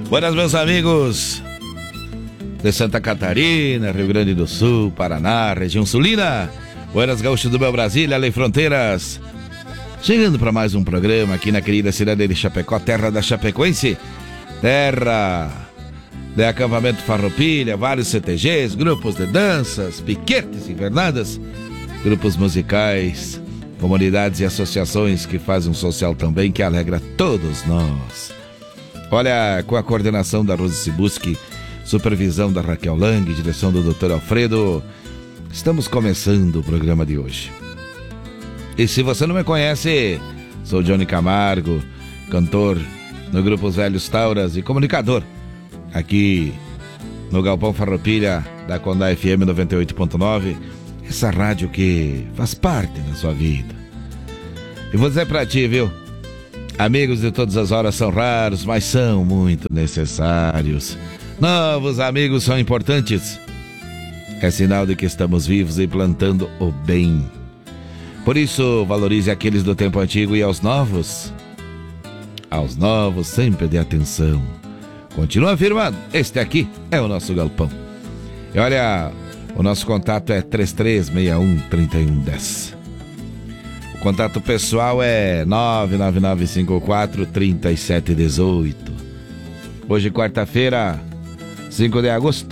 Buenas, meus amigos de Santa Catarina, Rio Grande do Sul, Paraná, região sulina. Buenas, gaúchos do meu Brasília, além fronteiras. Chegando para mais um programa aqui na querida cidade de Chapecó, terra da Chapecoense, terra de acampamento Farroupilha, vários CTGs, grupos de danças, piquetes, invernadas, grupos musicais, comunidades e associações que fazem um social também que alegra todos nós. Olha, com a coordenação da Rose Sibuski, supervisão da Raquel Lang, direção do Dr. Alfredo, estamos começando o programa de hoje. E se você não me conhece, sou Johnny Camargo, cantor no Grupo Os Velhos Tauras e comunicador aqui no Galpão Farroupilha da Condá FM 98.9, essa rádio que faz parte da sua vida. E vou dizer pra ti, viu? Amigos de todas as horas são raros, mas são muito necessários. Novos amigos são importantes. É sinal de que estamos vivos e plantando o bem. Por isso, valorize aqueles do tempo antigo e aos novos sempre dê atenção. Continua afirmando, este aqui é o nosso galpão. E olha, o nosso contato é 3361-3110. O contato pessoal é 99954-3718. Hoje, quarta-feira, 5 de agosto.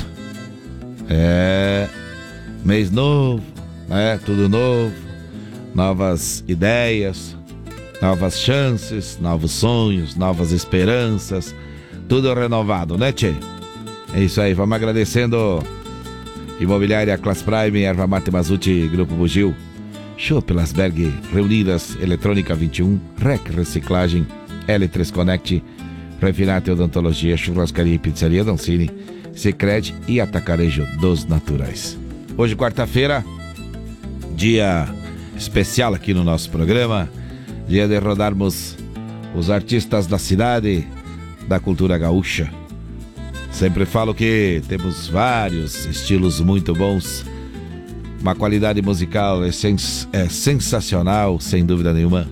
É mês novo, né? Tudo novo. Novas ideias, novas chances, novos sonhos, novas esperanças. Tudo renovado, né, tchê? É isso aí, vamos agradecendo Imobiliária Class Prime, Erva Mate Mazuti, Grupo Bugio, Chopp Lasberg, Reunidas, Eletrônica 21, REC Reciclagem, L3 Connect, Refinate Odontologia, Churrascaria e Pizzaria Doncini, Sicredi e Atacarejo dos Naturais. Hoje, quarta-feira, dia especial aqui no nosso programa, dia de rodarmos os artistas da cidade, da cultura gaúcha. Sempre falo que temos vários estilos muito bons, uma qualidade musical é sensacional, sem dúvida nenhuma.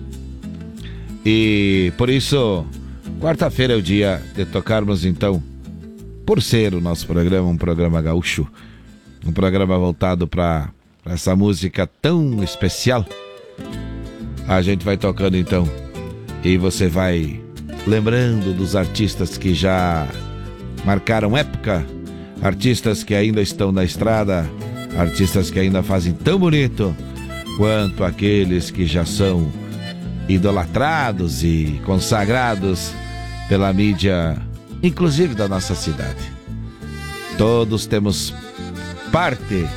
E por isso, quarta-feira é o dia de tocarmos então, por ser o nosso programa um programa gaúcho, um programa voltado para essa música tão especial. A gente vai tocando então e você vai lembrando dos artistas que já marcaram época, artistas que ainda estão na estrada, artistas que ainda fazem tão bonito quanto aqueles que já são idolatrados e consagrados pela mídia, inclusive da nossa cidade. Todos temos parte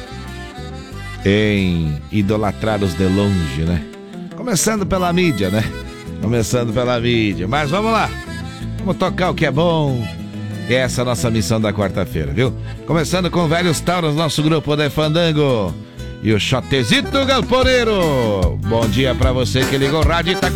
em idolatrá-los de longe, né? Começando pela mídia, né? Mas vamos lá, vamos tocar o que é bom. E essa é a nossa missão da quarta-feira, viu? Começando com Velhos Tauros, nosso grupo de fandango, e o Chotezito Galponeiro. Bom dia pra você que ligou o rádio e tá